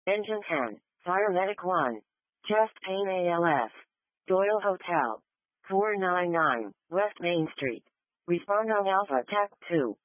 Engine 10, Fire Medic 1. Chest pain ALS. Doyle Hotel. 499, West Main Street. Respond on Alpha TAC 2.